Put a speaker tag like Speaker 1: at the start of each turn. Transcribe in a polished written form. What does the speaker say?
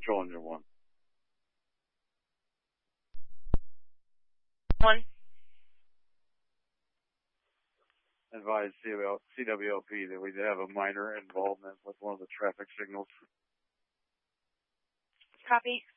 Speaker 1: Control Engine 1.
Speaker 2: 1.
Speaker 1: Advise CWLP that we have a minor involvement with one of the traffic signals.
Speaker 2: Copy.